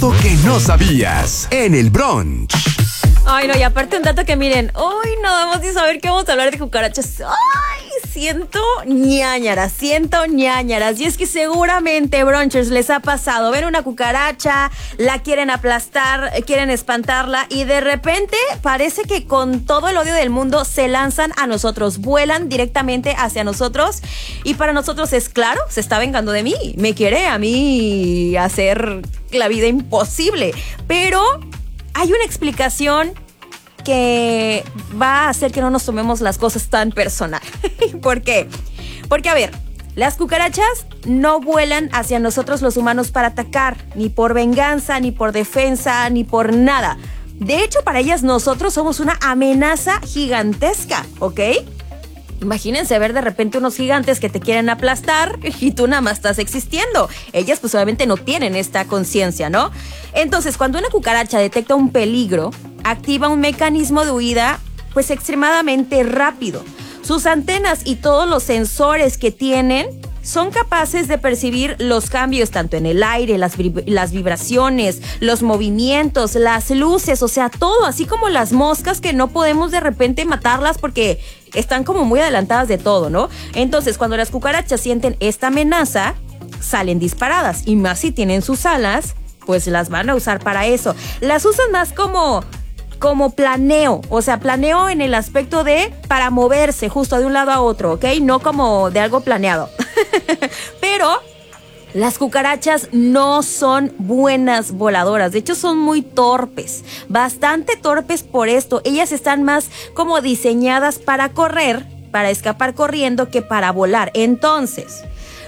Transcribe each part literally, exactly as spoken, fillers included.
Dato que no sabías en el brunch. Ay, no, y aparte un dato que miren, hoy nada más de saber que vamos a hablar de cucarachas. Ay, siento ñañaras, siento ñañaras. Y es que seguramente, brunchers, les ha pasado ver una cucaracha, la quieren aplastar, quieren espantarla y de repente parece que con todo el odio del mundo se lanzan a nosotros, vuelan directamente hacia nosotros y para nosotros es claro, se está vengando de mí, me quiere a mí hacer la vida imposible, pero hay una explicación que va a hacer que no nos tomemos las cosas tan personal. ¿Por qué? Porque, a ver, las cucarachas no vuelan hacia nosotros los humanos para atacar, ni por venganza, ni por defensa, ni por nada. De hecho, para ellas nosotros somos una amenaza gigantesca, ¿ok? Imagínense ver de repente unos gigantes que te quieren aplastar y tú nada más estás existiendo. Ellas pues obviamente no tienen esta conciencia, ¿no? Entonces, cuando una cucaracha detecta un peligro, activa un mecanismo de huida pues extremadamente rápido. Sus antenas y todos los sensores que tienen son capaces de percibir los cambios tanto en el aire, las, vib- las vibraciones, los movimientos, las luces, o sea, todo, así como las moscas que no podemos de repente matarlas porque están como muy adelantadas de todo, ¿no? Entonces, cuando las cucarachas sienten esta amenaza, salen disparadas y más si tienen sus alas, pues las van a usar para eso. Las usan más como... como planeo, o sea, planeo en el aspecto de para moverse justo de un lado a otro, ¿ok? No como de algo planeado. Pero las cucarachas no son buenas voladoras, de hecho son muy torpes, bastante torpes por esto. Ellas están más como diseñadas para correr, para escapar corriendo que para volar. Entonces,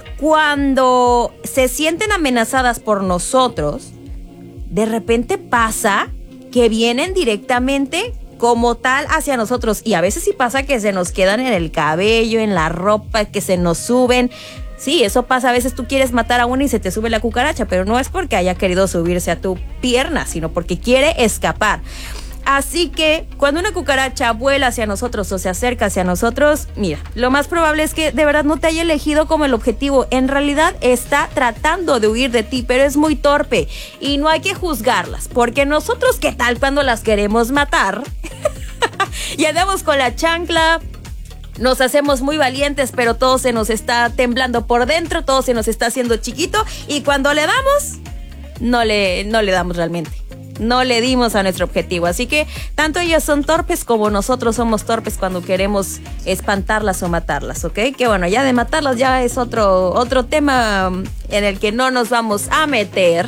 cuando se sienten amenazadas por nosotros, de repente pasa que vienen directamente como tal hacia nosotros. Y a veces sí pasa que se nos quedan en el cabello, en la ropa, que se nos suben. Sí, eso pasa. A veces tú quieres matar a una y se te sube la cucaracha, pero no es porque haya querido subirse a tu pierna, sino porque quiere escapar. Así que cuando una cucaracha vuela hacia nosotros o se acerca hacia nosotros, mira, lo más probable es que de verdad no te haya elegido como el objetivo. En realidad está tratando de huir de ti, pero es muy torpe y no hay que juzgarlas, porque nosotros, ¿qué tal cuando las queremos matar? Y andamos con la chancla, nos hacemos muy valientes, pero todo se nos está temblando por dentro, todo se nos está haciendo chiquito y cuando le damos, no le, no le damos realmente. No le dimos a nuestro objetivo, así que tanto ellas son torpes como nosotros somos torpes cuando queremos espantarlas o matarlas, ¿ok? Que bueno, ya de matarlas ya es otro, otro tema en el que no nos vamos a meter.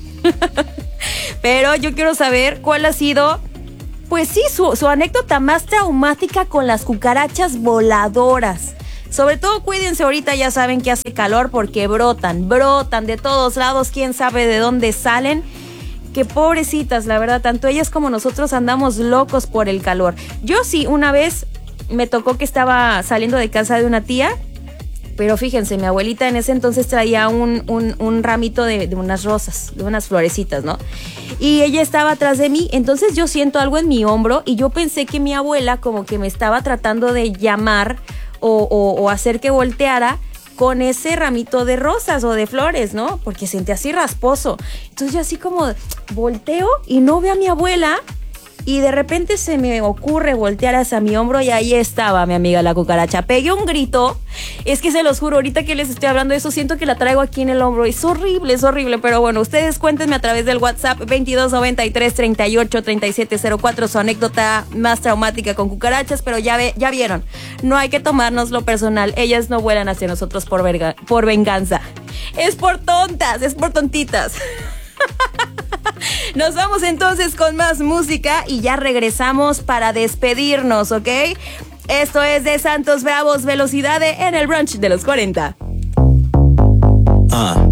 Pero yo quiero saber cuál ha sido, pues sí, su, su anécdota más traumática con las cucarachas voladoras. Sobre todo cuídense ahorita, ya saben que hace calor porque brotan, brotan de todos lados, quién sabe de dónde salen. Que pobrecitas, la verdad, tanto ellas como nosotros andamos locos por el calor. Yo sí, una vez me tocó que estaba saliendo de casa de una tía, pero fíjense, mi abuelita en ese entonces traía un, un, un ramito de, de unas rosas, de unas florecitas, ¿no? Y ella estaba atrás de mí, entonces yo siento algo en mi hombro y yo pensé que mi abuela como que me estaba tratando de llamar o, o, o hacer que volteara con ese ramito de rosas o de flores, ¿no? Porque sentí así rasposo. Entonces yo así como volteo y no veo a mi abuela y de repente se me ocurre voltear hacia mi hombro y ahí estaba mi amiga la cucaracha. Pegué un grito. Es que se los juro, ahorita que les estoy hablando de eso, siento que la traigo aquí en el hombro. Es horrible, es horrible. Pero bueno, ustedes cuéntenme a través del WhatsApp veintidós noventa y tres treinta y ocho treinta y siete cero cuatro su anécdota más traumática con cucarachas. Pero ya, ve, ya vieron, no hay que tomarnos lo personal. Ellas no vuelan hacia nosotros por, verga, por venganza. Es por tontas, es por tontitas. Nos vamos entonces con más música y ya regresamos para despedirnos, ¿ok? Esto es de Santos Bravos, Velocidad en el brunch de los cuarenta. Ah.